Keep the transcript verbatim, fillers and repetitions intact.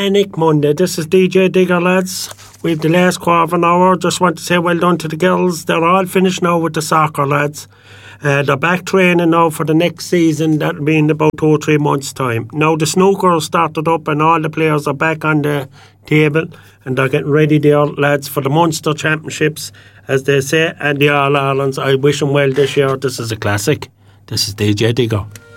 Manic Monday. This is D J Digger, lads. We've the last quarter of an hour. Just want to say well done to the girls. They're all finished now with the soccer, lads. Uh, they're back training now for the next season. That'll be in about two or three months' time. Now the snooker started up and all the players are back on the table and they're getting ready there, lads, for the Munster Championships, as they say, and the All-Irelands. I wish them well this year. This is a classic. This is D J Digger.